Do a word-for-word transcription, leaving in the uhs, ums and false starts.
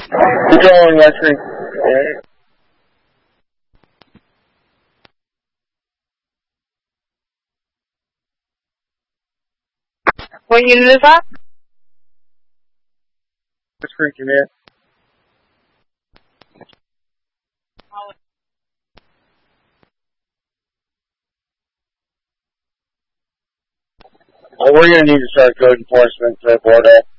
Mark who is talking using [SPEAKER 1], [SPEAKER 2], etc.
[SPEAKER 1] Controlling Western.
[SPEAKER 2] What unit is that?
[SPEAKER 1] Western commit. Well, we're going to need to start code enforcement to board up.